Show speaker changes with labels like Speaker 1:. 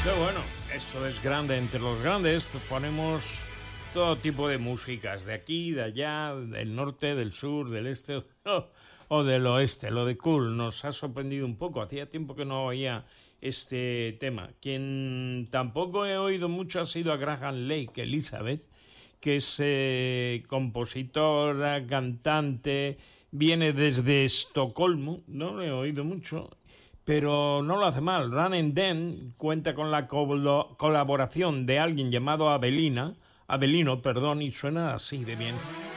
Speaker 1: Qué bueno, esto es grande entre los grandes. Ponemos todo tipo de músicas, de aquí, de allá, del norte, del sur, del este o del oeste. Lo de Cool nos ha sorprendido un poco. Hacía tiempo que no oía este tema. Quien tampoco he oído mucho ha sido a Graham Lake Elizabeth, que es compositora, cantante, viene desde Estocolmo, no lo he oído mucho, pero no lo hace mal. Run and Then cuenta con la colaboración de alguien llamado Abelino, perdón, y suena así de bien.